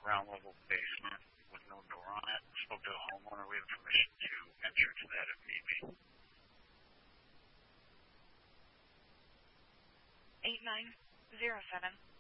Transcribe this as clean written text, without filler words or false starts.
ground level basement with no door on it. Spoke to the homeowner. We have permission to enter into that if need be. 8907.